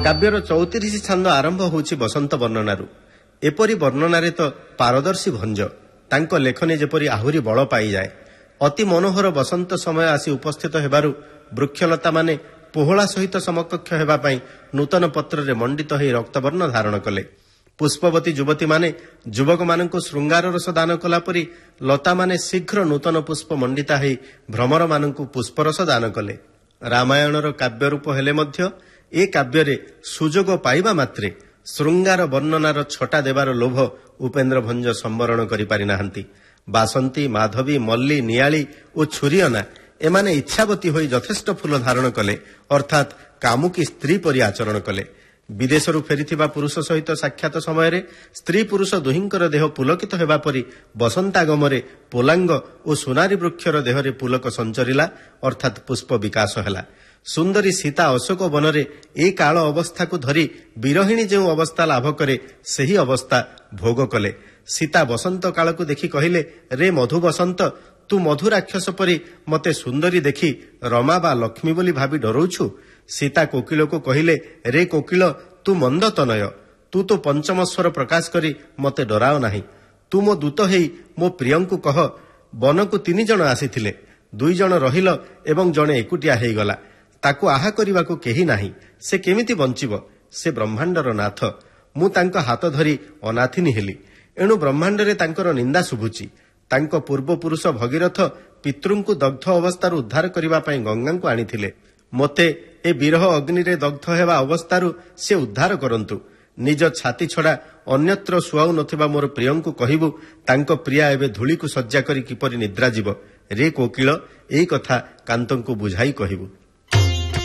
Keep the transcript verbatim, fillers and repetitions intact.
କାବ୍ୟର ଚଉତିରିଶ ଛାନ୍ଦ ଆରମ୍ଭ ହେଉଛି ବସନ୍ତ ବର୍ଣ୍ଣନାରୁ। ଏପରି ବର୍ଣ୍ଣନାରେ ତ ପାରଦର୍ଶୀ ଭଞ୍ଜ। ତାଙ୍କ ଲେଖନୀ ଯେପରି ଆହୁରି ବଳ ପାଇଯାଏ। ଅତି ମନୋହର ବସନ୍ତ ସମୟ ଆସି ଉପସ୍ଥିତ ହେବାରୁ ବୃକ୍ଷଲତାମାନେ ପୋହଳା ସହିତ ସମକକ୍ଷ ହେବା ପାଇଁ ନୂତନ ପତ୍ରରେ ମଣ୍ଡିତ ହୋଇ ରକ୍ତବର୍ଣ୍ଣ ଧାରଣ କଲେ। ପୁଷ୍ପବତୀ ଯୁବତୀମାନେ ଯୁବକମାନଙ୍କୁ ଶୃଙ୍ଗାର ରସ ଦାନ କଲା ପରି ଲତାମାନେ ଶୀଘ୍ର ନୂତନ ପୁଷ୍ପ ମଣ୍ଡିତା ହୋଇ ଭ୍ରମରମାନଙ୍କୁ ପୁଷ୍ପରସ ଦାନ କଲେ। ରାମାୟଣର କାବ୍ୟରୂପ ହେଲେ ମଧ୍ୟ ଏ କାବ୍ୟରେ ସୁଯୋଗ ପାଇବା ମାତ୍ରେ ଶୃଙ୍ଗାର ବର୍ଣ୍ଣନାର ଛଟା ଦେବାର ଲୋଭ ଉପେନ୍ଦ୍ର ଭଞ୍ଜ ସମ୍ବରଣ କରିପାରି ନାହାନ୍ତି। ବାସନ୍ତୀ, ମାଧବୀ, ମଲ୍ଲୀ, ନିଆଳି ଓ ଛୁରିଅନା ଏମାନେ ଇଚ୍ଛାବତୀ ହୋଇ ଯଥେଷ୍ଟ ଫୁଲ ଧାରଣ କଲେ, ଅର୍ଥାତ୍ କାମୁକୀ ସ୍ତ୍ରୀ ପରି ଆଚରଣ କଲେ। ବିଦେଶରୁ ଫେରିଥିବା ପୁରୁଷ ସହିତ ସାକ୍ଷାତ ସମୟରେ ସ୍ତ୍ରୀ ପୁରୁଷ ଦୁହିଁଙ୍କର ଦେହ ପୁଲକିତ ହେବା ପରି ବସନ୍ତାଗମରେ ପୋଲାଙ୍ଗ ଓ ସୁନାରୀ ବୃକ୍ଷର ଦେହରେ ପୁଲକ ସଞ୍ଚରିଲା, ଅର୍ଥାତ୍ ପୁଷ୍ପ ବିକାଶ ହେଲା। ସୁନ୍ଦରୀ ସୀତା ଅଶୋକ ବନରେ ଏ କାଳ ଅବସ୍ଥାକୁ ଧରି ବିରହିଣୀ ଯେଉଁ ଅବସ୍ଥା ଲାଭ କରେ ସେହି ଅବସ୍ଥା ଭୋଗ କଲେ। ସୀତା ବସନ୍ତ କାଳକୁ ଦେଖି କହିଲେ, ରେ ମଧୁ ବସନ୍ତ, ତୁ ମଧୁ ରାକ୍ଷସ ପରି ମତେ ସୁନ୍ଦରୀ ଦେଖି ରମା ବା ଲକ୍ଷ୍ମୀ ବୋଲି ଭାବି ଡରଉଛୁ। ସୀତା କୋକିଳକୁ କହିଲେ, ରେ କୋକିଳ, ତୁ ମନ୍ଦ ତନୟ, ତୁ ତ ପଞ୍ଚମସ୍ୱର ପ୍ରକାଶ କରି ମତେ ଡରାଅ ନାହିଁ। ତୁ ମୋ ଦୂତ ହେଇ ମୋ ପ୍ରିୟଙ୍କୁ କହ, ବନକୁ ତିନି ଜଣ ଆସିଥିଲେ, ଦୁଇ ଜଣ ରହିଲ ଏବଂ ଜଣେ ଏକୁଟିଆ ହେଇଗଲା। ତାକୁ ଆହା କରିବାକୁ କେହି ନାହିଁ। ସେ କେମିତି ବଞ୍ଚିବ? ସେ ବ୍ରହ୍ମାଣ୍ଡର ନାଥ। ମୁଁ ତାଙ୍କ ହାତ ଧରି ଅନାଥିନୀ ହେଲି। ଏଣୁ ବ୍ରହ୍ମାଣ୍ଡରେ ତାଙ୍କର ନିନ୍ଦା ଶୁଭୁଛି। ତାଙ୍କ ପୂର୍ବପୁରୁଷ ଭଗୀରଥ ପିତୃଙ୍କୁ ଦଗ୍ଧ ଅବସ୍ଥାରୁ ଉଦ୍ଧାର କରିବା ପାଇଁ ଗଙ୍ଗାଙ୍କୁ ଆଣିଥିଲେ। ମୋତେ ଏ ବିରହ ଅଗ୍ନିରେ ଦଗ୍ଧ ହେବା ଅବସ୍ଥାରୁ ସେ ଉଦ୍ଧାର କରନ୍ତୁ। ନିଜ ଛାତି ଛଡ଼ା ଅନ୍ୟତ୍ର ଶୁଆଉ ନଥିବା ମୋର ପ୍ରିୟଙ୍କୁ କହିବୁ, ତାଙ୍କ ପ୍ରିୟା ଏବେ ଧୂଳିକୁ ଶଯ୍ୟା କରି କିପରି ନିଦ୍ରା ଯିବ। ରେ କୋକିଳ, ଏଇ କଥା କାନ୍ତଙ୍କୁ ବୁଝାଇ କହିବୁ।